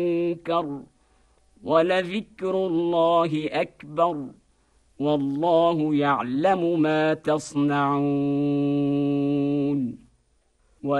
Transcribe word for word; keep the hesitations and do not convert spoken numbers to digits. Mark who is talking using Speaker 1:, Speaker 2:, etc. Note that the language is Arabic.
Speaker 1: منكر ولذكر الله أكبر والله يعلم ما تصنعون